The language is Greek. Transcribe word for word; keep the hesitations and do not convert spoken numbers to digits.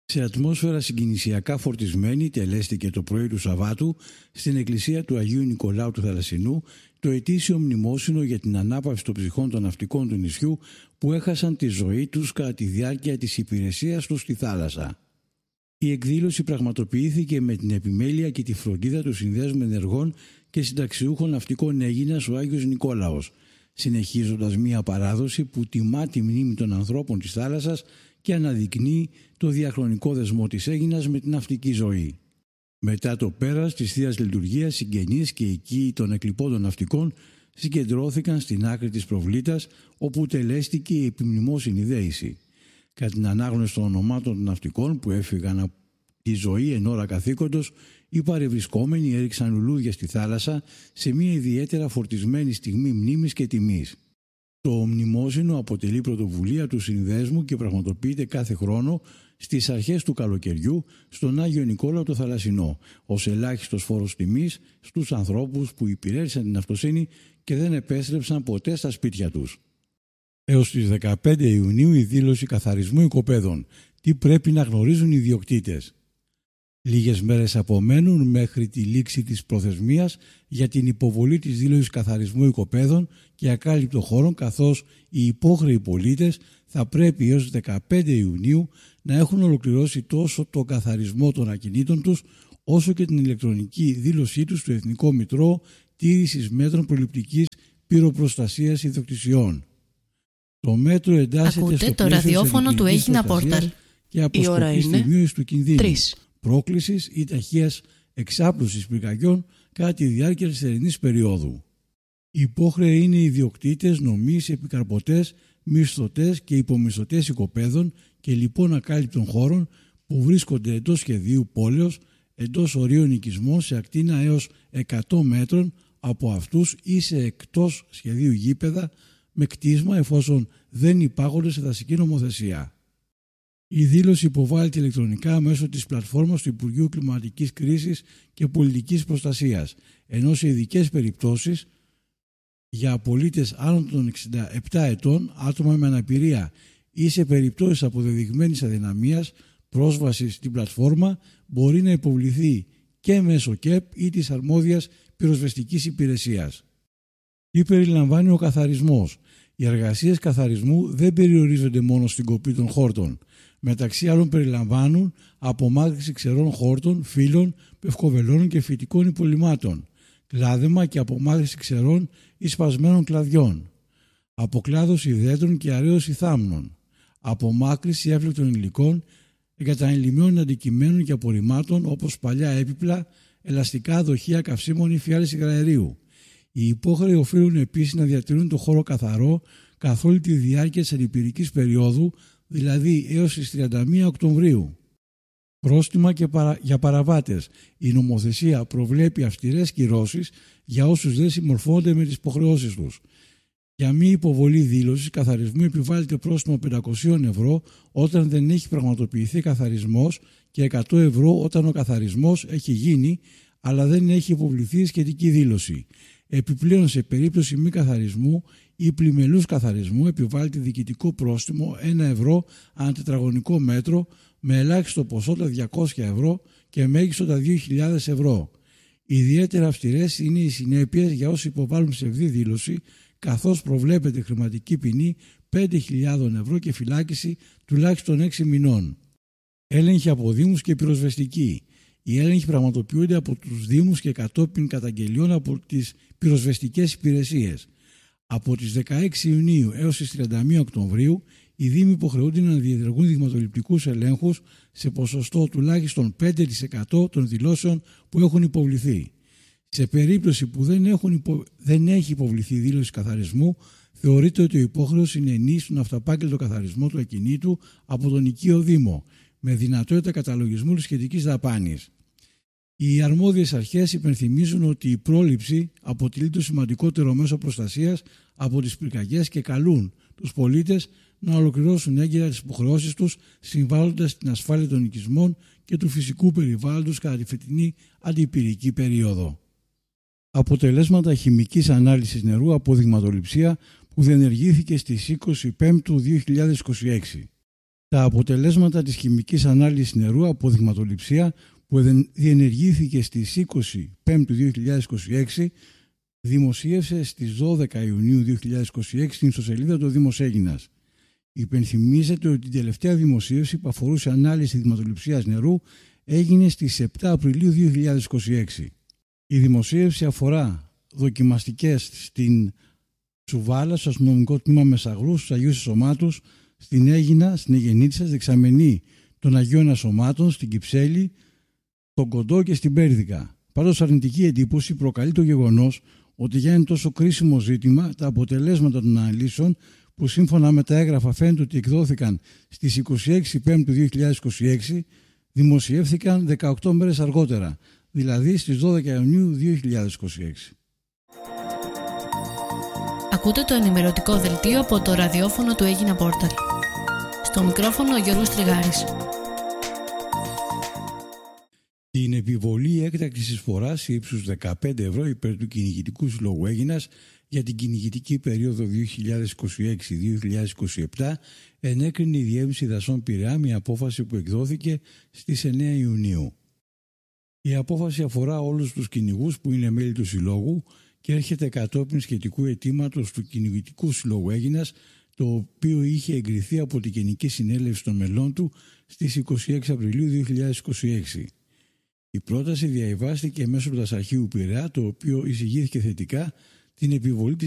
Σε ατμόσφαιρα συγκινησιακά φορτισμένη τελέστηκε το πρωί του Σαββάτου στην εκκλησία του Αγίου Νικολάου του Θαλασσινού το ετήσιο μνημόσυνο για την ανάπαυση των ψυχών των ναυτικών του νησιού που έχασαν τη ζωή τους κατά τη διάρκεια της υπηρεσίας τους στη θάλασσα. Η εκδήλωση πραγματοποιήθηκε με την επιμέλεια και τη φροντίδα του Συνδέσμου Ενεργών και Συνταξιούχων Ναυτικών Αίγινας ο Άγιος Νικόλαος, συνεχίζοντας μια παράδοση που τιμά τη μνήμη των ανθρώπων της θάλασσας και αναδεικνύει το διαχρονικό δεσμό της Αίγινας με την ναυτική ζωή. Μετά το πέρας της Θείας Λειτουργίας, συγγενείς και οικοί των εκλειπώντων ναυτικών συγκεντρώθηκαν στην άκρη της προβλήτας, όπου τελέστηκε η επιμνημόσυνη δέηση. Κατά την ανάγνωση των ονομάτων των ναυτικών που έφυγαν από τη ζωή εν ώρα καθήκοντος, οι παρευρισκόμενοι έριξαν λουλούδια στη θάλασσα σε μια ιδιαίτερα φορτισμένη στιγμή μνήμης και τιμής. Το μνημόσυνο αποτελεί πρωτοβουλία του Συνδέσμου και πραγματοποιείται κάθε χρόνο στις αρχές του καλοκαιριού στον Άγιο Νικόλαο το Θαλασσινό, ως ελάχιστος φόρος τιμής στους ανθρώπους που υπηρέτησαν την ναυτοσύνη και δεν επέστρεψαν ποτέ στα σπίτια τους. Έως τις δεκαπέντε Ιουνίου η δήλωση καθαρισμού οικοπαίδων. Τι πρέπει να γνωρίζουν οι ιδιοκτήτες. Λίγες μέρες απομένουν μέχρι τη λήξη της προθεσμίας για την υποβολή της δήλωσης καθαρισμού οικοπαίδων και ακάλυπτων χώρων, καθώς οι υπόχρεοι πολίτες θα πρέπει έως δεκαπέντε Ιουνίου να έχουν ολοκληρώσει τόσο τον καθαρισμό των ακινήτων τους, όσο και την ηλεκτρονική δήλωσή τους στο Εθνικό Μητρό Τήρησης Μέτρων Προληπτικής Πυροπροστασίας Ιδιοκτησιών. Το μέτρο εντάσσεται Ακούτε στο το ραδιόφωνο του Έγινα Πόρταλ. Και αποσκοπεί στη μείωση του κινδύνου, τρεις. πρόκλησης ή ταχείας εξάπλωσης πυρκαγιών κατά τη διάρκεια της θερινής περίοδου. Οι υπόχρεοι είναι οι ιδιοκτήτες, νομείς, επικαρπωτές, μισθωτές και υπομισθωτές οικοπαίδων και λοιπόν ακάλυπτων χώρων που βρίσκονται εντός σχεδίου πόλεως, εντός ορίων οικισμών σε ακτίνα έως εκατό μέτρων από αυτούς ή σε εκτός σχεδίου γήπεδα με κτίσμα εφόσον δεν υπάγονται σε δασική νομοθεσία. Η δήλωση υποβάλλεται ηλεκτρονικά μέσω της πλατφόρμας του Υπουργείου Κλιματικής Κρίσης και Πολιτικής Προστασίας, ενώ σε ειδικές περιπτώσεις για πολίτες άνω των εξήντα επτά ετών, άτομα με αναπηρία ή σε περιπτώσεις αποδεδειγμένης αδυναμίας πρόσβασης στην πλατφόρμα μπορεί να υποβληθεί και μέσω ΚΕΠ ή της αρμόδιας πυροσβεστικής υπηρεσίας. Τι περιλαμβάνει ο καθαρισμός. Οι εργασίες καθαρισμού δεν περιορίζονται μόνο στην κοπή των χόρτων. Μεταξύ άλλων περιλαμβάνουν απομάκρυνση ξερών χόρτων, φύλων, πευκοβελώνων και φυτικών υπολειμμάτων, κλάδεμα και απομάκρυνση ξερών ή σπασμένων κλαδιών, αποκλάδωση δέντρων και αραίωση θάμνων, απομάκρυνση εύληπτων υλικών, εγκατανειλημμένων αντικειμένων και απορριμμάτων όπως παλιά έπιπλα, ελαστικά δοχεία καυσίμων ή φιάλες υγραερίου. Οι υπόχρεοι οφείλουν επίσης να διατηρούν το χώρο καθαρό καθ' όλη τη διάρκεια της ανυπηρικής περίοδου, δηλαδή έως τις τριάντα μία Οκτωβρίου. Πρόστιμα και παρα... για παραβάτες. Η νομοθεσία προβλέπει αυστηρές κυρώσεις για όσους δεν συμμορφώνονται με τις υποχρεώσεις τους. Για μη υποβολή δήλωσης καθαρισμού επιβάλλεται πρόστιμο πεντακόσια ευρώ όταν δεν έχει πραγματοποιηθεί καθαρισμός και εκατό ευρώ όταν ο καθαρισμός έχει γίνει αλλά δεν έχει υποβληθεί σχετική δήλωση. Επιπλέον, σε περίπτωση μη καθαρισμού ή πλημελούς καθαρισμού επιβάλλεται διοικητικό πρόστιμο ένα ευρώ ανά τετραγωνικό μέτρο με ελάχιστο ποσό τα διακόσια ευρώ και μέγιστο τα δύο χιλιάδες ευρώ. Ιδιαίτερα αυστηρές είναι οι συνέπειες για όσοι υποβάλλουν ψευδή δήλωση, καθώς προβλέπεται χρηματική ποινή πέντε χιλιάδες ευρώ και φυλάκιση τουλάχιστον έξι μηνών. Έλεγχοι από δήμους και πυροσβεστικοί. Οι έλεγχοι πραγματοποιούνται από τους δήμους και κατόπιν καταγγελιών από τις πυροσβεστικές υπηρεσίες. Από τις δεκαέξι Ιουνίου έως τις τριάντα μία Οκτωβρίου, οι δήμοι υποχρεούνται να διενεργούν δειγματοληπτικούς ελέγχους σε ποσοστό τουλάχιστον πέντε τοις εκατό των δηλώσεων που έχουν υποβληθεί. Σε περίπτωση που δεν, έχουν υπο... δεν έχει υποβληθεί δήλωση καθαρισμού, θεωρείται ότι ο υπόχρεος συνενεί στον αυταπάγγελτο καθαρισμό του ακινήτου από τον οικείο δήμο, με δυνατότητα καταλογισμού της σχετικής δαπάνης. Οι αρμόδιες αρχές υπενθυμίζουν ότι η πρόληψη αποτελεί το σημαντικότερο μέσο προστασίας από τις πυρκαγιές και καλούν τους πολίτες να ολοκληρώσουν έγκαιρα τις υποχρεώσεις τους, συμβάλλοντας στην ασφάλεια των οικισμών και του φυσικού περιβάλλοντος κατά τη φετινή αντιπυρική περίοδο. Αποτελέσματα χημικής ανάλυσης νερού από δειγματοληψία που διενεργήθηκε στις είκοσι πέμπτου δύο χιλιάδες είκοσι έξι. Τα αποτελέσματα της χημικής ανάλυσης νερού από δειγματοληψία που διενεργήθηκε στις είκοσι πέμπτη δύο χιλιάδες είκοσι έξι δημοσίευσε στις δώδεκα Ιουνίου δύο χιλιάδες είκοσι έξι στην ιστοσελίδα του Δήμος Αίγινας. Υπενθυμίζεται ότι η τελευταία δημοσίευση που αφορούσε ανάλυση δειγματοληψίας νερού έγινε στις επτά Απριλίου δύο χιλιάδες είκοσι έξι. Η δημοσίευση αφορά δοκιμαστικές στην Τσουβάλα, στο αστυνομικό τμήμα Μεσαγρού, στους Αγίους Ασωμάτους, στην Αίγινα, στην Αιγεννήτισσα, στη Δεξαμενή των Αγίων Ασωμάτων, στην Κυψέλη, στον Κοντό και στην Πέρδικα. Πάντως αρνητική εντύπωση προκαλεί το γεγονός ότι για ένα τόσο κρίσιμο ζήτημα τα αποτελέσματα των αναλύσεων που σύμφωνα με τα έγγραφα φαίνεται ότι εκδόθηκαν στις είκοσι έξι Πέμπτου δύο χιλιάδες είκοσι έξι δημοσιεύθηκαν δεκαοκτώ μέρες αργότερα, δηλαδή στις δώδεκα Ιουνίου δύο χιλιάδες είκοσι έξι. Ακούτε το ενημερωτικό δελτίο από το ραδιόφωνο του Αίγινα Πόρταλ. Στο μικρόφωνο ο Γιώργος Τριγάρης. Την επιβολή έκτακτης εισφοράς ύψους δεκαπέντε ευρώ υπέρ του Κυνηγητικού Συλλόγου Αίγινας για την κυνηγητική περίοδο δύο χιλιάδες είκοσι έξι δύο χιλιάδες είκοσι επτά ενέκρινε η Διεύθυνση Δασών Πειραιά, μια απόφαση που εκδόθηκε στις εννέα Ιουνίου. Η απόφαση αφορά όλους τους κυνηγούς που είναι μέλη του Συλλόγου και έρχεται κατόπιν σχετικού αιτήματος του Κυνηγητικού Συλλόγου Αίγινας, το οποίο είχε εγκριθεί από την Γενική Συνέλευση των μελών του στις είκοσι έξι Απριλίου δύο χιλιάδες είκοσι έξι. Η πρόταση διαβιβάστηκε μέσω του Δασαρχείου Πειραιά, το οποίο εισηγήθηκε θετικά την επιβολή της